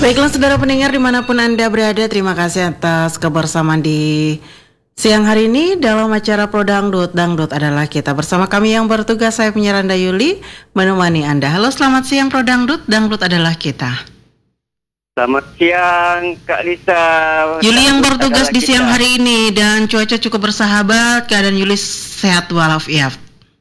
Baiklah saudara pendengar dimanapun Anda berada, terima kasih atas kebersamaan di siang hari ini dalam acara Pro Dangdut. Dangdut adalah kita. Bersama kami yang bertugas, saya penyiar Anda Yuli, menemani Anda. Halo, selamat siang Pro Dangdut. Dangdut adalah kita. Selamat siang Kak Lisa. Yuli yang bertugas di siang hari ini, dan cuaca cukup bersahabat, keadaan Yuli sehat walafiat.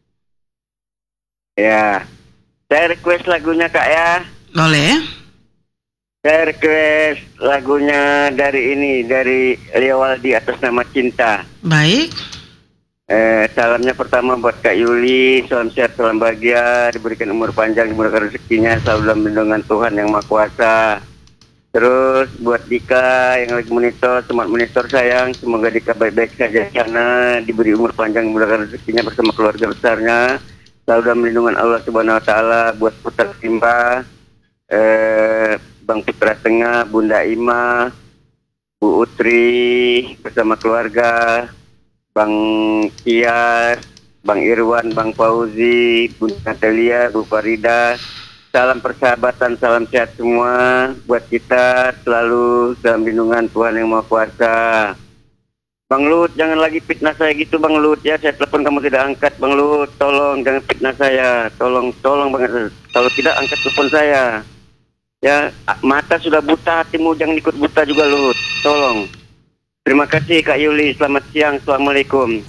Ya, saya request lagunya Kak ya. Boleh. Saya request lagunya dari Riawaldi Atas Nama Cinta. Baik. Salamnya pertama buat Kak Yuli, salam sehat, salam bahagia, diberikan umur panjang, dimurahkan rezekinya, selalu dalam lindungan Tuhan Yang Maha Kuasa. Terus buat Dika yang lagi monitor, smart monitor sayang, semoga Dika baik-baik saja di sana, diberi umur panjang, dimurahkan rezekinya bersama keluarga besarnya, selalu dalam lindungan Allah Subhanahu Wa Taala. Buat Putra Simba, Bang Putra Tengah, Bunda Ima, Bu Utri bersama keluarga, Bang Kias, Bang Irwan, Bang Fauzi, Bu Natalia, Bu Farida. Salam persahabatan, salam sehat semua buat kita, selalu dalam lindungan Tuhan Yang Maha Kuasa. Bang Lut, jangan lagi fitnah saya gitu Bang Lut ya. Saya telepon kamu tidak angkat Bang Lut. Tolong jangan fitnah saya. Tolong banget. Kalau tidak angkat telepon saya. Ya, mata sudah buta, hatimu jangan ikut buta juga Lut. Tolong. Terima kasih Kak Yuli. Selamat siang. Assalamualaikum.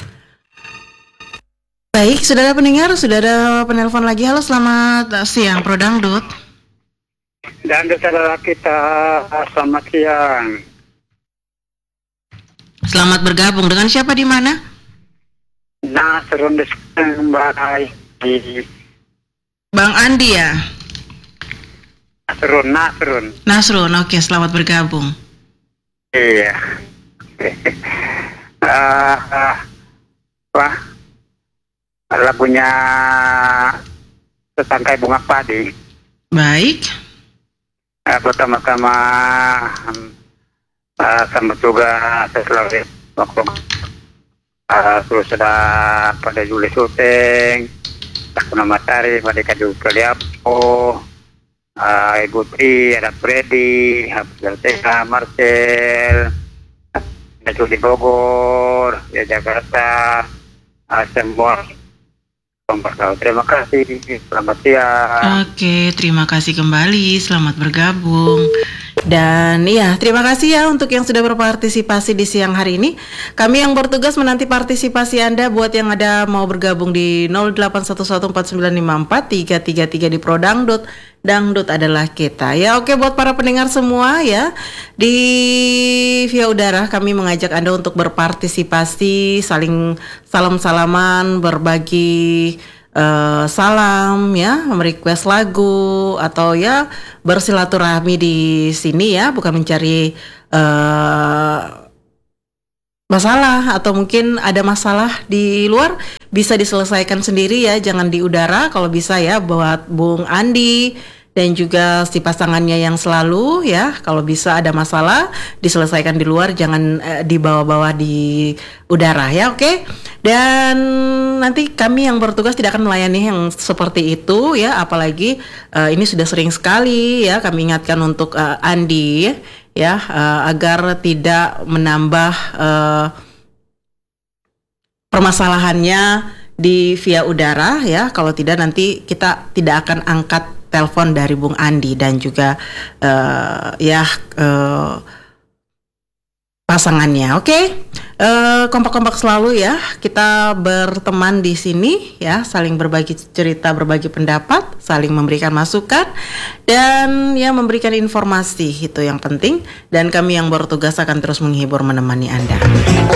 Baik, saudara pendengar, sudah ada penelpon lagi. Halo, selamat siang Pro Dangdut. Dan saudara kita, selamat siang. Selamat bergabung. Dengan siapa di mana? Nasrun di Mbak. Bang Andi ya? Nasrun, oke, selamat bergabung. Iya. Lagunya Setangkai Bunga Padi. Baik. Pertama-tama sama juga setelah waktu terus ada pada Juli syuting, Takuna Matahari, Madeka Jukaliapo, Ibu Tri, ada Freddy, Abdul Teka, Marcel, ada di Bogor, ya Jakarta, semua. Terima kasih, selamat siang. Oke, terima kasih kembali, selamat bergabung. Dan ya, terima kasih ya untuk yang sudah berpartisipasi di siang hari ini. Kami yang bertugas menanti partisipasi Anda buat yang ada mau bergabung di 081149543333 di Pro Dangdut. Dangdut adalah kita. Ya, oke, buat para pendengar semua ya, di via udara kami mengajak Anda untuk berpartisipasi, saling salam-salaman, berbagi salam ya, merequest lagu atau ya bersilaturahmi di sini ya, bukan mencari masalah atau mungkin ada masalah di luar bisa diselesaikan sendiri ya, jangan di udara kalau bisa ya, buat Bung Andi dan juga si pasangannya yang selalu ya, kalau bisa ada masalah diselesaikan di luar, jangan dibawa-bawa di udara ya, oke? Dan nanti kami yang bertugas tidak akan melayani yang seperti itu ya, apalagi ini sudah sering sekali ya kami ingatkan untuk Andi ya, agar tidak menambah permasalahannya di via udara ya, kalau tidak nanti kita tidak akan angkat telepon dari Bung Andi dan juga pasangannya. Oke. Kompak-kompak selalu ya, kita berteman di sini ya, saling berbagi cerita, berbagi pendapat, saling memberikan masukan dan ya memberikan informasi, itu yang penting, dan kami yang bertugas akan terus menghibur, menemani Anda.